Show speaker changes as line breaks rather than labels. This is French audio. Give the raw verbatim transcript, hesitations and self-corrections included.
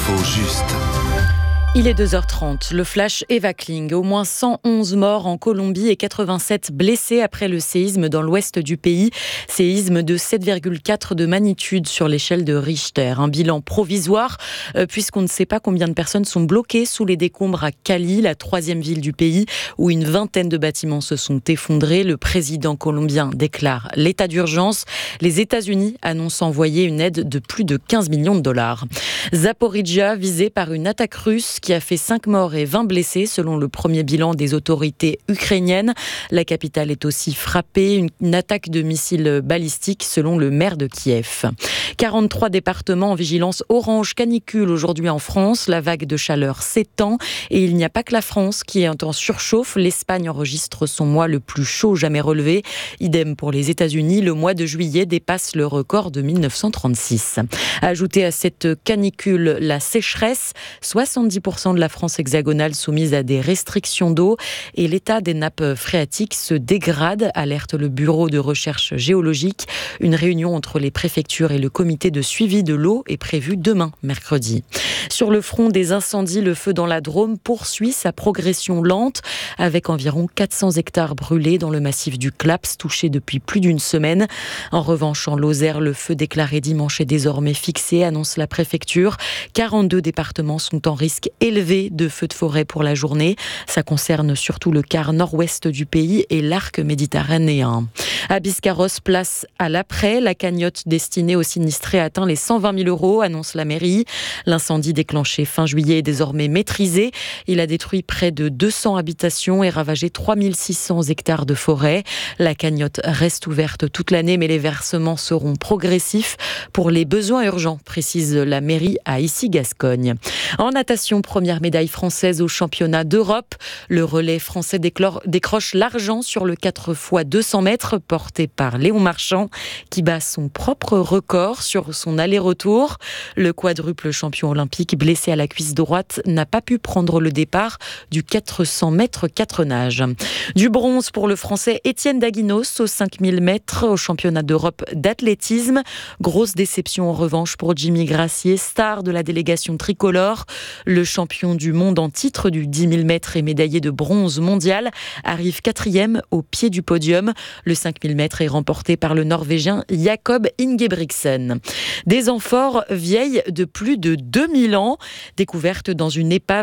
L'info juste.
Il est deux heures trente, le flash Eva Kling. Au moins cent onze morts en Colombie et quatre-vingt-sept blessés après le séisme dans l'ouest du pays. Séisme de sept virgule quatre de magnitude sur l'échelle de Richter. Un bilan provisoire euh, puisqu'on ne sait pas combien de personnes sont bloquées sous les décombres à Cali, la troisième ville du pays, où une vingtaine de bâtiments se sont effondrés. Le président colombien déclare l'état d'urgence. Les États-Unis annoncent envoyer une aide de plus de quinze millions de dollars. Zaporijjia, visée par une attaque russe qui a fait cinq morts et vingt blessés selon le premier bilan des autorités ukrainiennes. La capitale est aussi frappée, une, une attaque de missiles balistiques selon le maire de Kiev. quarante-trois départements en vigilance orange canicule aujourd'hui en France. La vague de chaleur s'étend et il n'y a pas que la France qui est en surchauffe. L'Espagne enregistre son mois le plus chaud jamais relevé. Idem pour les États-Unis, le mois de juillet dépasse le record de mille neuf cent trente-six. Ajoutez à cette canicule la sécheresse, soixante-dix pour cent de la France hexagonale soumise à des restrictions d'eau et l'état des nappes phréatiques se dégrade, alerte le Bureau de recherche géologique. Une réunion entre les préfectures et le comité de suivi de l'eau est prévue demain, mercredi. Sur le front des incendies, le feu dans la Drôme poursuit sa progression lente avec environ quatre cents hectares brûlés dans le massif du Claps, touché depuis plus d'une semaine. En revanche, en Lozère, le feu déclaré dimanche est désormais fixé, annonce la préfecture. quarante-deux départements sont en risque élevé de feux de forêt pour la journée. Ça concerne surtout le quart nord-ouest du pays et l'arc méditerranéen. À Biscarrosse, place à l'après. La cagnotte destinée aux sinistrés atteint les cent vingt mille euros, annonce la mairie. L'incendie déclenché fin juillet est désormais maîtrisé. Il a détruit près de deux cents habitations et ravagé trois mille six cents hectares de forêt. La cagnotte reste ouverte toute l'année, mais les versements seront progressifs pour les besoins urgents, précise la mairie à Issy-Gascogne. En natation, première médaille française au championnat d'Europe. Le relais français décroche l'argent sur le quatre fois deux cents mètres porté par Léon Marchand qui bat son propre record sur son aller-retour. Le quadruple champion olympique blessé à la cuisse droite n'a pas pu prendre le départ du quatre cents mètres quatre nages. Du bronze pour le français Étienne Daguinos aux cinq mille mètres au championnat d'Europe d'athlétisme. Grosse déception en revanche pour Jimmy Gracier, star de la délégation tricolore. Le champion du monde en titre du dix mille mètres et médaillé de bronze mondial arrive quatrième au pied du podium. Le cinq mille mètres est remporté par le Norvégien Jakob Ingebrigtsen. Des amphores vieilles de plus de deux mille ans, découvertes dans une épave